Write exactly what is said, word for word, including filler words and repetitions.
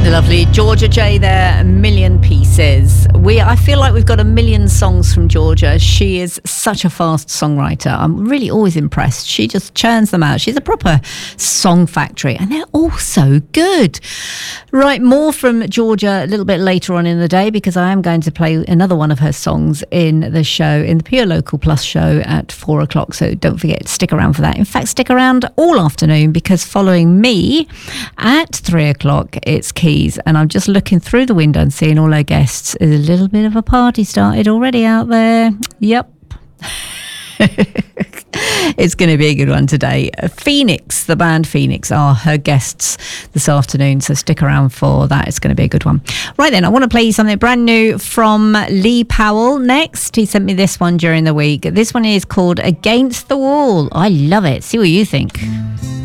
The lovely Georgia J there, A Million Pieces. We, I feel like we've got a million songs from Georgia. She is such a fast songwriter. I'm really always impressed. She just churns them out. She's a proper song factory, and they're all so good. Right, more from Georgia a little bit later on in the day, because I am going to play another one of her songs in the show, in the Pure Local Plus show at four o'clock. So don't forget to stick around for that. In fact, stick around all afternoon, because following me at three o'clock, it's Keys. And I'm just looking through the window and seeing all our guests. There's a little bit of a party started already out there. Yep. It's going to be a good one today. Phoenix, the band Phoenix, are her guests this afternoon, so stick around for that. It's going to be a good one. Right then, I want to play you something brand new from Lee Powell next. He sent me this one during the week. This one is called Against the Wall. I love it. See what you think.